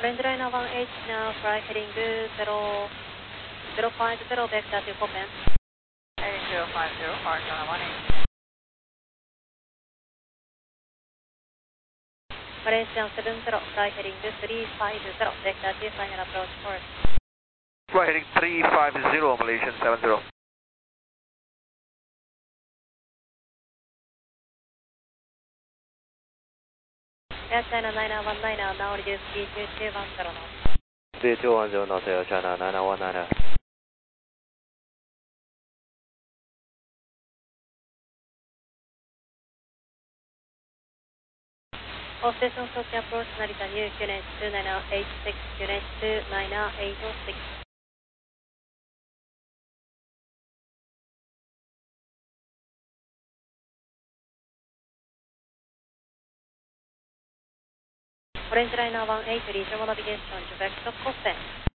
Orange Liner 1H now, fly heading 050 vector to Copen. 8050, Orange Liner 1H. Malaysian 70, fly heading 350 vector to final approach course. Fly heading 350, Malaysian 70. Air China 919 now reduce speed to 210 knots. Speed 210 knots, Air China 919. All stations talking approach Narita New QNH 2986, QNH 29806. Orange Liner 1H, regional navigation to back to Copen.